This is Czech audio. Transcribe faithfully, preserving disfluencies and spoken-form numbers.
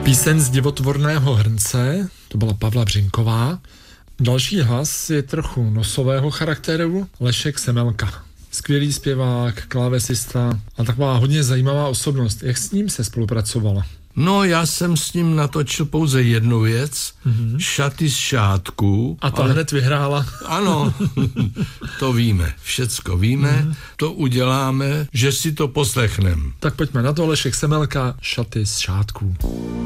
Píseň z Divotvorného hrnce, to byla Pavla Břinková. Další hlas je trochu nosového charakteru, Lešek Semelka. Skvělý zpěvák, klávesista a taková hodně zajímavá osobnost. Jak s ním se spolupracovala? No, já jsem s ním natočil pouze jednu věc, mm-hmm. Šaty z šátků. A ta ale... hned vyhrála. Ano, to víme, všecko víme, mm-hmm. to uděláme, že si to poslechneme. Tak pojďme na to, Lešek Semelka, Šaty z šátků.